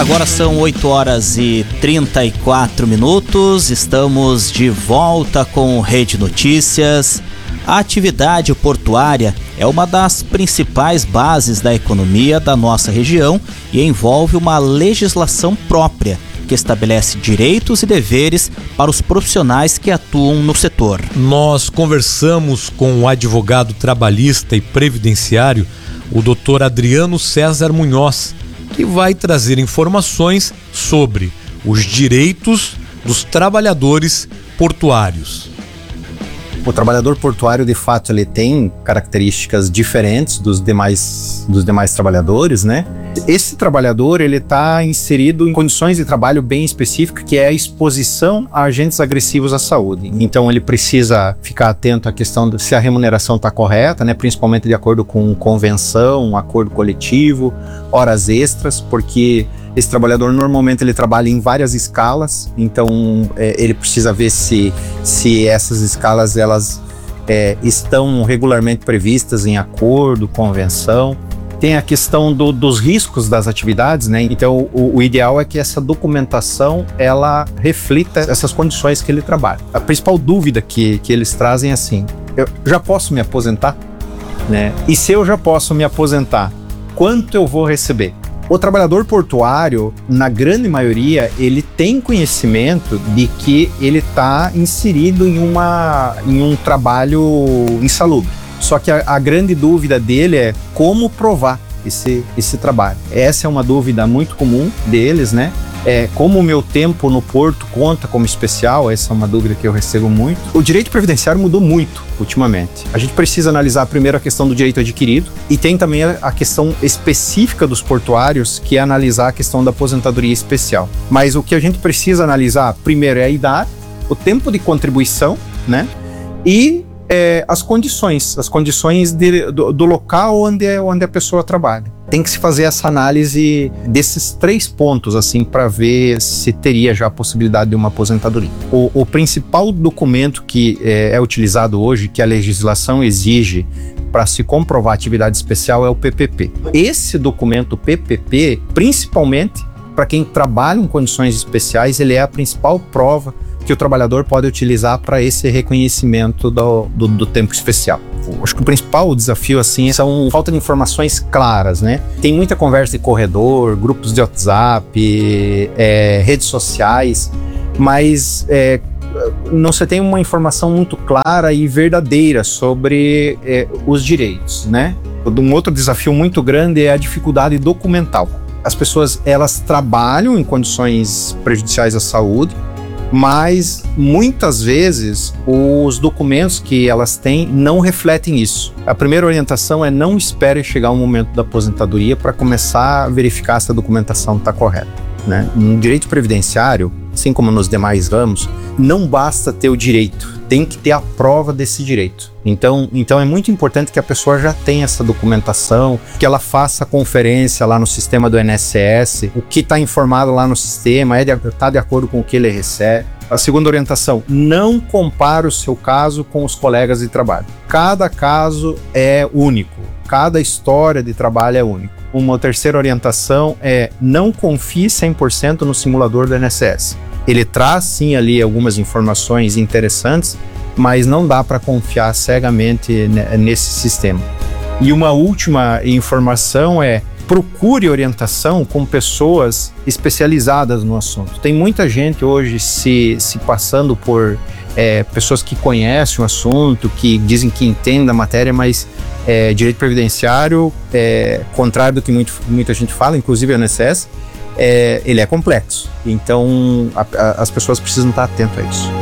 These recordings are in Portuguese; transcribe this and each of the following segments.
Agora são 8 horas e 34 minutos, estamos de volta com Rede Notícias. A atividade portuária é uma das principais bases da economia da nossa região e envolve uma legislação própria que estabelece direitos e deveres para os profissionais que atuam no setor. Nós conversamos com o advogado trabalhista e previdenciário, o Dr. Adriano César Munhoz, que vai trazer informações sobre os direitos dos trabalhadores portuários. O trabalhador portuário, de fato, ele tem características diferentes dos demais trabalhadores, né? Esse trabalhador, ele está inserido em condições de trabalho bem específicas, que é a exposição a agentes agressivos à saúde. Então, ele precisa ficar atento à questão de se a remuneração está correta, né? Principalmente de acordo com convenção, acordo coletivo, horas extras, porque esse trabalhador normalmente ele trabalha em várias escalas, então ele precisa ver se essas escalas elas estão regularmente previstas em acordo, convenção. Tem a questão dos riscos das atividades, né? Então o ideal é que essa documentação ela reflita essas condições que ele trabalha. A principal dúvida que eles trazem é assim: eu já posso me aposentar, né? E se eu já posso me aposentar, quanto eu vou receber? O trabalhador portuário, na grande maioria, ele tem conhecimento de que ele está inserido em um trabalho insalubre. Só que a grande dúvida dele é como provar esse trabalho. Essa é uma dúvida muito comum deles, né? Como o meu tempo no porto conta como especial, essa é uma dúvida que eu recebo muito. O direito previdenciário mudou muito ultimamente. A gente precisa analisar primeiro a questão do direito adquirido e tem também a questão específica dos portuários, que é analisar a questão da aposentadoria especial. Mas o que a gente precisa analisar primeiro é a idade, o tempo de contribuição, né? E as condições do local onde a pessoa trabalha. Tem que se fazer essa análise desses 3 pontos, assim, para ver se teria já a possibilidade de uma aposentadoria. O principal documento que é utilizado hoje, que a legislação exige para se comprovar atividade especial, é o PPP. Esse documento PPP, principalmente para quem trabalha em condições especiais, ele é a principal prova que o trabalhador pode utilizar para esse reconhecimento do tempo especial. Acho que o principal desafio, assim, são falta de informações claras, né? Tem muita conversa de corredor, grupos de WhatsApp, redes sociais, mas não se tem uma informação muito clara e verdadeira sobre os direitos, né? Um outro desafio muito grande é a dificuldade documental. As pessoas, elas trabalham em condições prejudiciais à saúde, mas muitas vezes os documentos que elas têm não refletem isso. A primeira orientação é: não espere chegar o momento da aposentadoria para começar a verificar se a documentação está correta, né? No direito previdenciário, assim como nos demais ramos, não basta ter o direito, tem que ter a prova desse direito. Então é muito importante que a pessoa já tenha essa documentação, que ela faça conferência lá no sistema do INSS, o que está informado lá no sistema está de acordo com o que ele recebe. A segunda orientação: não compare o seu caso com os colegas de trabalho. Cada caso é único, cada história de trabalho é única. Uma terceira orientação é: não confie 100% no simulador do INSS. Ele traz sim ali algumas informações interessantes, mas não dá para confiar cegamente nesse sistema. E uma última informação é: procure orientação com pessoas especializadas no assunto. Tem muita gente hoje se passando por pessoas que conhecem o assunto, que dizem que entendem da matéria, mas direito previdenciário, contrário do que muita gente fala, inclusive o INSS, ele é complexo. Então as pessoas precisam estar atentas a isso.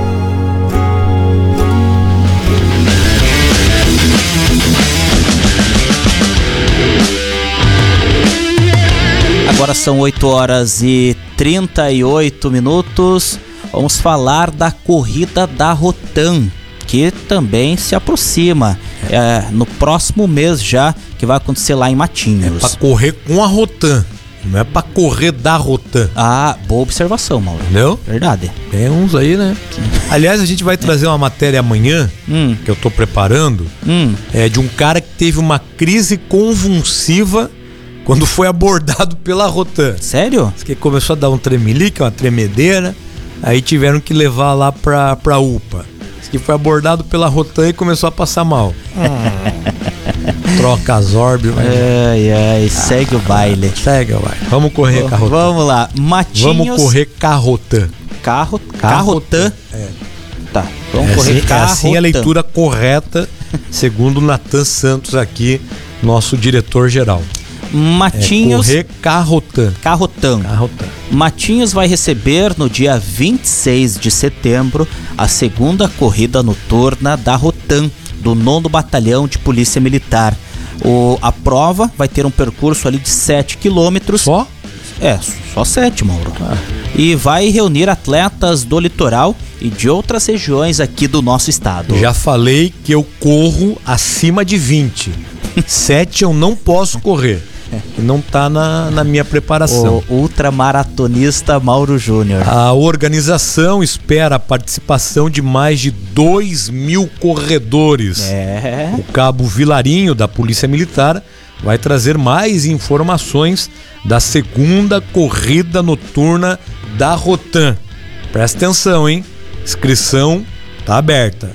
Agora são 8 horas e 38 minutos. Vamos falar da corrida da Rotam, que também se aproxima. No próximo mês já, que vai acontecer lá em Matinhos. É pra correr com a Rotam, não é pra correr da Rotam. Ah, boa observação, Mauro. Entendeu? Verdade. Tem uns aí, né? Aliás, a gente vai trazer uma matéria amanhã, que eu tô preparando, de um cara que teve uma crise convulsiva quando foi abordado pela Rotan. Sério? Diz que começou a dar um tremelique, uma tremedeira, aí tiveram que levar lá pra UPA. Diz que foi abordado pela Rotan e começou a passar mal. Troca as orbes. Segue o baile. Segue o baile. Vamos correr com a Rotan. Vamos lá, Matinhos. Vamos correr com a Rotan. Carrotan. Tá, vamos correr com a Rotan. Assim a leitura correta, segundo o Natan Santos aqui, nosso diretor-geral. Matinhos. Correr Carrotan. Matinhos vai receber no dia 26 de setembro a segunda corrida noturna da Rotan, do 9º Batalhão de Polícia Militar. A prova vai ter um percurso ali de 7 quilômetros. Só? Só 7, Mauro. E vai reunir atletas do litoral e de outras regiões aqui do nosso estado. Já falei que eu corro acima de 20. 7 eu não posso correr. Não tá na minha preparação. O ultramaratonista Mauro Júnior. A organização espera a participação de mais de 2.000 corredores. O cabo Vilarinho, da Polícia Militar, vai trazer mais informações da segunda corrida noturna da Rotan. Presta atenção, hein? Inscrição tá aberta.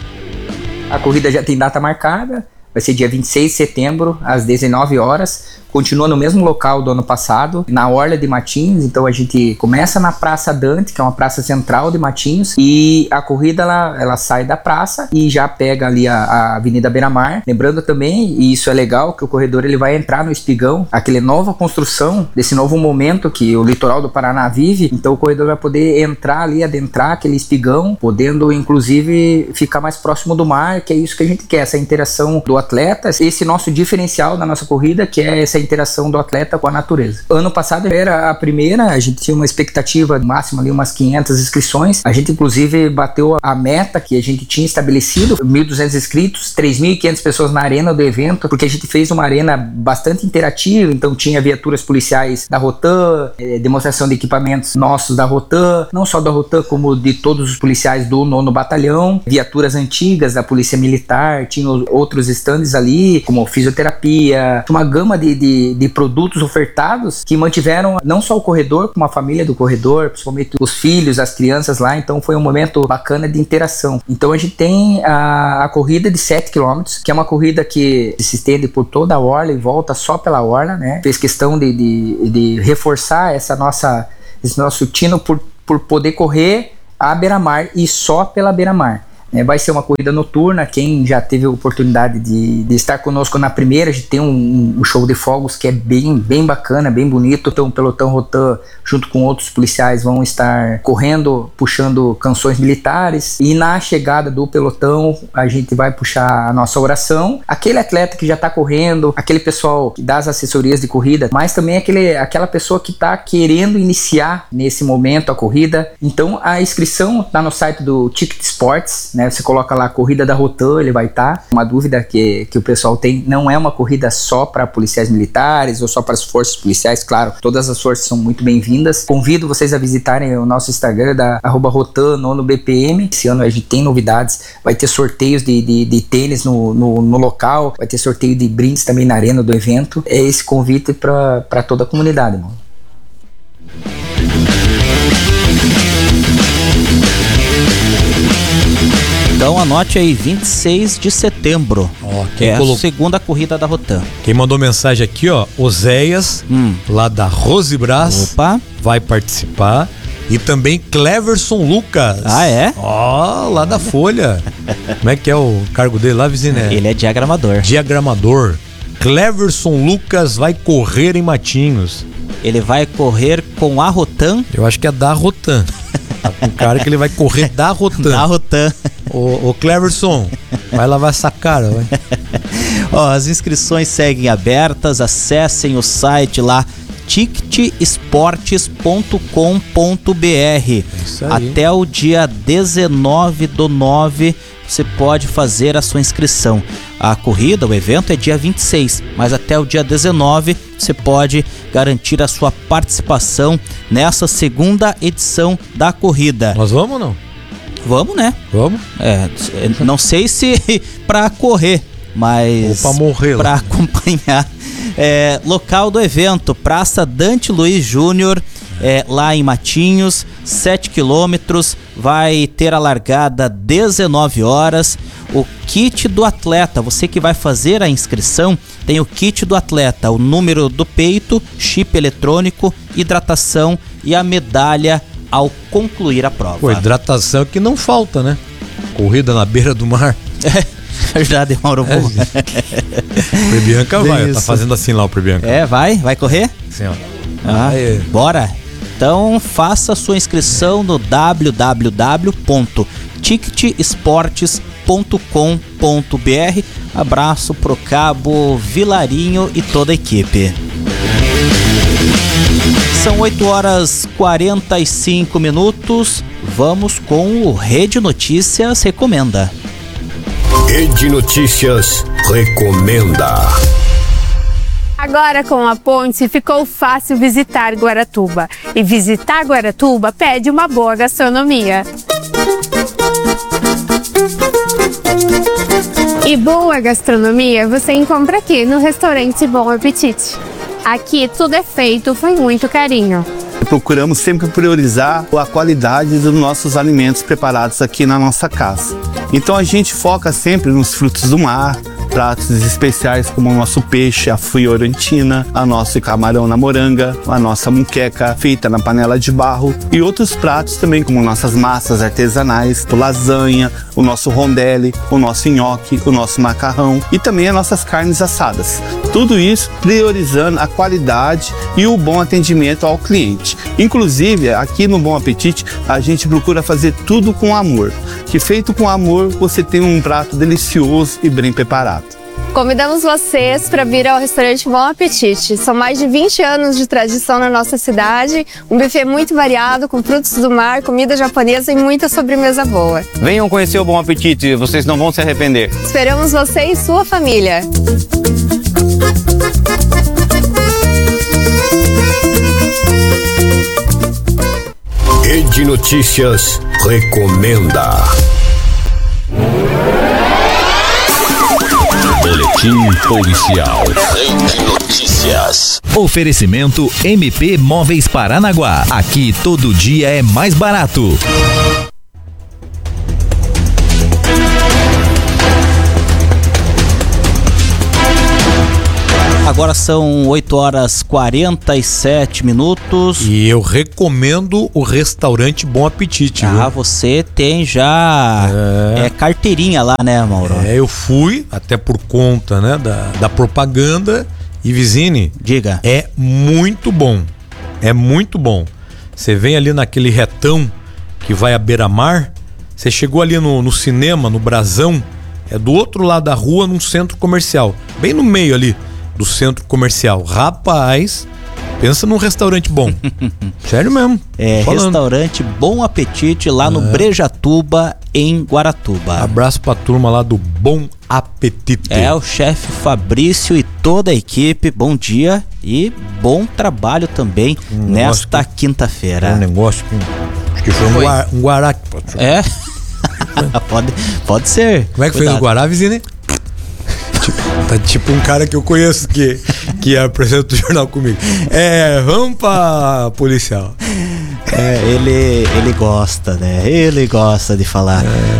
A corrida já tem data marcada. Vai ser dia 26 de setembro, às 19 horas. Continua no mesmo local do ano passado, na Orla de Matinhos. Então a gente começa na Praça Dante, que é uma praça central de Matinhos. E a corrida ela sai da praça e já pega ali a Avenida Beira-Mar. Lembrando também, e isso é legal, que o corredor ele vai entrar no Espigão, aquela nova construção, desse novo momento que o litoral do Paraná vive. Então o corredor vai poder entrar ali, adentrar aquele espigão, podendo inclusive ficar mais próximo do mar, que é isso que a gente quer, essa interação do atleta, esse nosso diferencial da nossa corrida, que é essa interação do atleta com a natureza. Ano passado era a primeira, a gente tinha uma expectativa máxima ali, umas 500 inscrições. A gente inclusive bateu a meta que a gente tinha estabelecido, 1.200 inscritos, 3.500 pessoas na arena do evento, porque a gente fez uma arena bastante interativa, então tinha viaturas policiais da Rotan, demonstração de equipamentos nossos da Rotan, não só da Rotan, como de todos os policiais do 9º Batalhão, viaturas antigas da Polícia Militar, tinha outros stands ali, como fisioterapia, uma gama de produtos ofertados que mantiveram não só o corredor, como a família do corredor, principalmente os filhos, as crianças lá. Então foi um momento bacana de interação. Então a gente tem a corrida de 7 km, que é uma corrida que se estende por toda a orla e volta só pela orla, né? Fez questão de reforçar esse nosso tino por poder correr à beira-mar e só pela beira-mar. Vai ser uma corrida noturna. Quem já teve a oportunidade de estar conosco na primeira, a gente tem um show de fogos que é bem bacana, bem bonito. Então o pelotão Rotan, junto com outros policiais, vão estar correndo, puxando canções militares, e na chegada do pelotão a gente vai puxar a nossa oração. Aquele atleta que já está correndo, aquele pessoal das assessorias de corrida, mas também aquela pessoa que está querendo iniciar nesse momento a corrida. Então a inscrição está no site do Ticket Sports, né? Você coloca lá a corrida da Rotan, ele vai estar. Uma dúvida que o pessoal tem, não é uma corrida só para policiais militares ou só para as forças policiais. Claro, todas as forças são muito bem-vindas. Convido vocês a visitarem o nosso Instagram da @Rotan 9º BPM. Esse ano a gente tem novidades, vai ter sorteios de tênis no local, vai ter sorteio de brindes também na arena do evento. É esse convite para toda a comunidade, mano. Então anote aí, 26 de setembro. A segunda corrida da Rotan. Quem mandou mensagem aqui, Oséias, lá da Rose Brás, vai participar. E também Cleverson Lucas. Ah, é? Lá da Folha. Como é que é o cargo dele lá, Viziné? Ele é diagramador. Cleverson Lucas vai correr em Matinhos. Ele vai correr com a Rotan? Eu acho que é da Rotan. O cara que ele vai correr da Rotan. Da Rotan. Ô Cleverson, vai lavar essa cara, vai. As inscrições seguem abertas. Acessem o site lá, ticketesportes.com.br. Até o dia 19/9 você pode fazer a sua inscrição. A corrida, o evento é dia 26, mas até o dia 19 você pode garantir a sua participação nessa segunda edição da corrida. Nós vamos ou não? Vamos, né? Vamos? Não sei se pra correr, mas pra morrer para acompanhar. Local do evento, Praça Dante Luiz Júnior, lá em Matinhos, 7 quilômetros, vai ter a largada 19 horas. O kit do atleta, você que vai fazer a inscrição, tem o kit do atleta, o número do peito, chip eletrônico, hidratação e a medalha ao concluir a prova. Pô, hidratação que não falta, né? Corrida na beira do mar. Verdade, Mauro. O Prebianca vai, tá fazendo assim lá o Prebianca. Vai correr? Assim, ó. Bora. Então faça sua inscrição no www.ticketsportes.com.br. Abraço pro Cabo Vilarinho e toda a equipe. São 8h45. Vamos com o Rede Notícias Recomenda. Rede Notícias Recomenda. Agora com a ponte ficou fácil visitar Guaratuba. E visitar Guaratuba pede uma boa gastronomia. E boa gastronomia você encontra aqui no restaurante Bom Apetite. Aqui tudo é feito com muito carinho. Procuramos sempre priorizar a qualidade dos nossos alimentos preparados aqui na nossa casa. Então a gente foca sempre nos frutos do mar, pratos especiais como o nosso peixe, a fiorentina, a nosso camarão na moranga, a nossa muqueca feita na panela de barro e outros pratos também como nossas massas artesanais, lasanha, o nosso rondelli, o nosso nhoque, o nosso macarrão e também as nossas carnes assadas. Tudo isso priorizando a qualidade e o bom atendimento ao cliente. Inclusive, aqui no Bom Apetite, a gente procura fazer tudo com amor. Que feito com amor, você tem um prato delicioso e bem preparado. Convidamos vocês para vir ao restaurante Bom Apetite. São mais de 20 anos de tradição na nossa cidade, um buffet muito variado, com frutos do mar, comida japonesa e muita sobremesa boa. Venham conhecer o Bom Apetite, vocês não vão se arrepender. Esperamos você e sua família. Rede Notícias Recomenda. Boletim policial. Rede Notícias. Oferecimento MP Móveis Paranaguá. Aqui todo dia é mais barato. Agora são 8h47. E eu recomendo o restaurante Bom Apetite. Ah, você tem já carteirinha lá, né, Mauro? Eu fui, até por conta, né, da propaganda. E Vizini, diga. É muito bom. É muito bom. Você vem ali naquele retão que vai à beira-mar. Você chegou ali no cinema, no Brasão. É do outro lado da rua, num centro comercial. Bem no meio ali do centro comercial. Rapaz, pensa num restaurante bom. Sério mesmo. Restaurante Bom Apetite lá no Brejatuba, em Guaratuba. Abraço pra turma lá do Bom Apetite. O chefe Fabrício e toda a equipe, bom dia e bom trabalho também nesta quinta-feira. Um negócio que acho que foi um guará. Pode ser. Como é que fez o guará, Vizine? Tá tipo um cara que eu conheço que apresenta o jornal comigo. Vamos pra policial. Ele gosta, né? Ele gosta de falar.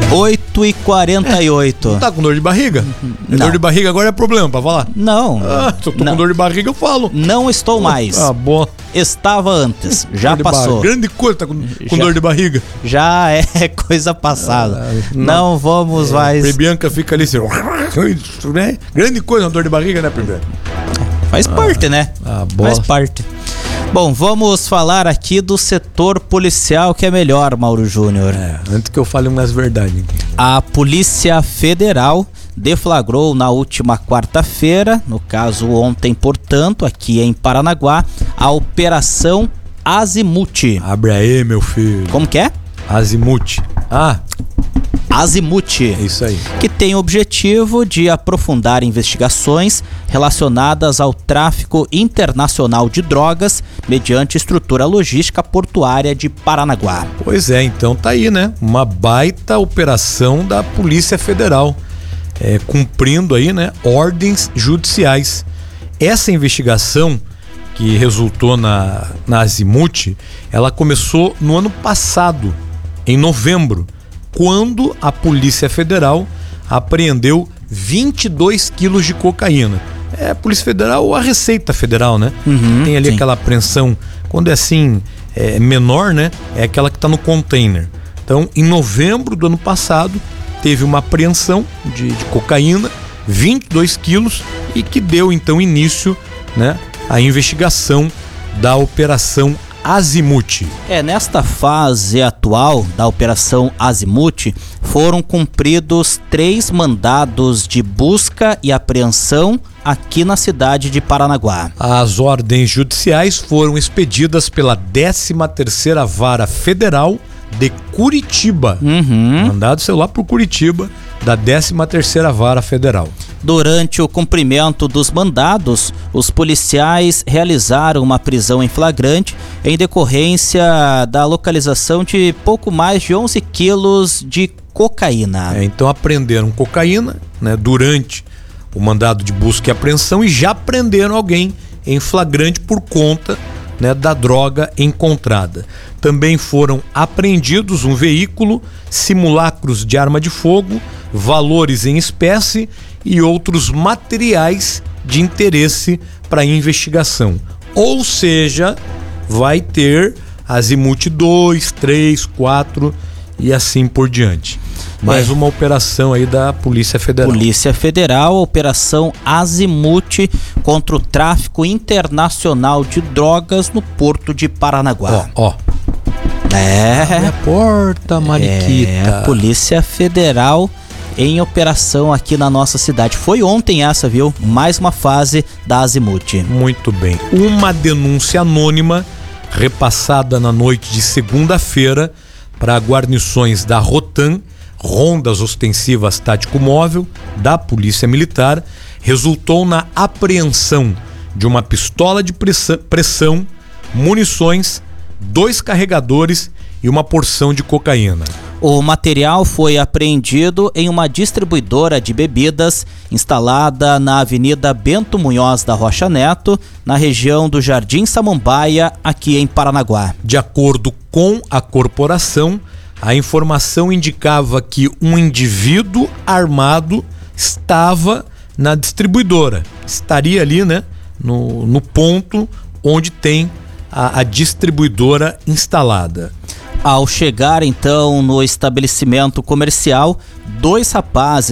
8h48. Não tá com dor de barriga? Dor de barriga agora é problema pra falar? Não. Se eu tô com dor de barriga, eu falo. Não estou mais. Bom. Estava antes, já passou. Grande coisa, tá com dor de barriga. Já é coisa passada. Não vamos mais. Prebianca fica ali assim. Grande coisa, dor de barriga, né, Prebianca? Faz parte, né? Faz parte. Bom, vamos falar aqui do setor policial que é melhor, Mauro Júnior. Antes que eu fale umas verdades. A Polícia Federal deflagrou na última quarta-feira, no caso ontem, portanto, aqui em Paranaguá, a Operação Azimuth. Abre aí, meu filho. Como que é? Azimuth. Azimuth. É isso aí. Que tem o objetivo de aprofundar investigações relacionadas ao tráfico internacional de drogas mediante estrutura logística portuária de Paranaguá. Pois é, então tá aí, né? Uma baita operação da Polícia Federal. cumprindo aí, né, ordens judiciais. Essa investigação que resultou na Azimuth, ela começou no ano passado, em novembro, quando a Polícia Federal apreendeu 22 quilos de cocaína. A Polícia Federal ou a Receita Federal, né? Tem ali aquela apreensão, quando é assim, menor, né? É aquela que está no container. Então, em novembro do ano passado, teve uma apreensão de cocaína, 22 quilos, e que deu então início, né, à investigação da Operação Azimuth. Nesta fase atual da Operação Azimuth, foram cumpridos 3 mandados de busca e apreensão aqui na cidade de Paranaguá. As ordens judiciais foram expedidas pela 13ª Vara Federal de Curitiba. Mandado lá por Curitiba, da 13ª Vara Federal. Durante o cumprimento dos mandados, os policiais realizaram uma prisão em flagrante em decorrência da localização de pouco mais de 11 quilos de cocaína. Então apreenderam cocaína, né, durante o mandado de busca e apreensão, e já prenderam alguém em flagrante por conta, né, da droga encontrada. Também foram apreendidos um veículo, simulacros de arma de fogo, valores em espécie e outros materiais de interesse para investigação. Ou seja, vai ter Azimuth 2, 3, 4 e assim por diante. Mais uma operação aí da Polícia Federal. Polícia Federal, Operação Azimuth contra o tráfico internacional de drogas no Porto de Paranaguá. Abre a porta, Mariquita. Polícia Federal em operação aqui na nossa cidade. Foi ontem essa, viu? Mais uma fase da Azimuth. Muito bem. Uma denúncia anônima repassada na noite de segunda-feira para guarnições da Rotan, Rondas Ostensivas Tático Móvel, da Polícia Militar, resultou na apreensão de uma pistola de pressão, munições, 2 carregadores e uma porção de cocaína. O material foi apreendido em uma distribuidora de bebidas instalada na Avenida Bento Munhoz da Rocha Neto, na região do Jardim Samambaia, aqui em Paranaguá. De acordo com a corporação, a informação indicava que um indivíduo armado estava na distribuidora. Estaria ali, né, no ponto onde tem a distribuidora instalada. Ao chegar então no estabelecimento comercial, 2 rapazes